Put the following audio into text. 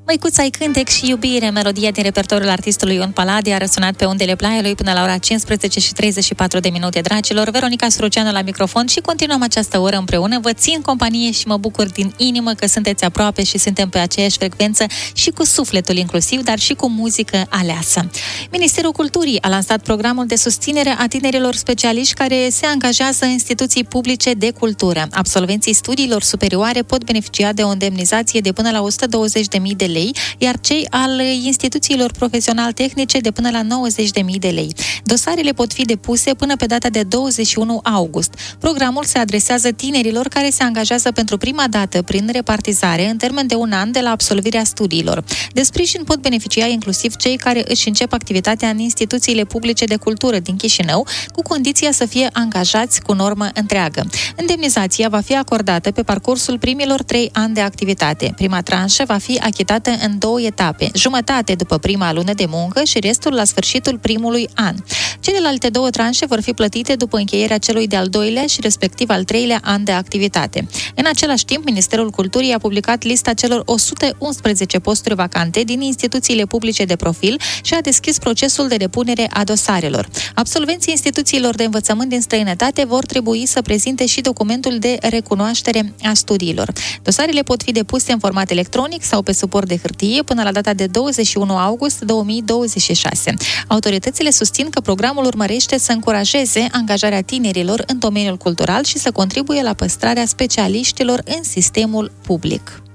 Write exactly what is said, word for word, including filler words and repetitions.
Măicuța-i cântec și iubire, melodia din repertoriul artistului Ion Palade a răsunat pe undele Plaiului până la ora cincisprezece și treizeci și patru de minute, dragilor. Veronica Suruceanu la microfon și continuăm această oră împreună. Vă țin companie și mă bucur din inimă că sunteți aproape și suntem pe aceeași frecvență și cu sufletul inclusiv, dar și cu muzică aleasă. Ministerul Culturii a lansat programul de susținere a tinerilor specialiști care se angajează în instituții publice de cultură. Absolvenții studiilor superioare pot beneficia de o indemnizație de până la o sută douăzeci de mii de lei, iar cei al instituțiilor profesional-tehnice de până la nouăzeci de mii de lei. Dosarele pot fi depuse până pe data de douăzeci și unu august. Programul se adresează tinerilor care se angajează pentru prima dată prin repartizare în termen de un an de la absolvirea studiilor. De sprijin pot beneficia inclusiv cei care își încep activitatea în instituțiile publice de cultură din Chișinău, cu condiția să fie angajați cu normă întreagă. Indemnizația va fi acordată pe parcursul primilor trei ani de activitate. Prima tranșă va fi achitată în două etape, jumătate după prima lună de muncă și restul la sfârșitul primului an. Celelalte două tranșe vor fi plătite după încheierea celui de-al doilea și respectiv al treilea an de activitate. În același timp, Ministerul Culturii a publicat lista celor o sută unsprezece posturi vacante din instituțiile publice de profil și a deschis procesul de depunere a dosarelor. Absolvenții instituțiilor de învățământ din străinătate vor trebui să prezinte și documentul de recunoaștere a studiilor. Dosarele pot fi depuse în format electronic sau pe suport de hârtie până la data de douăzeci și unu august două mii douăzeci și șase. Autoritățile susțin că programul urmărește să încurajeze angajarea tinerilor în domeniul cultural și să contribuie la păstrarea specialiștilor în sistemul public.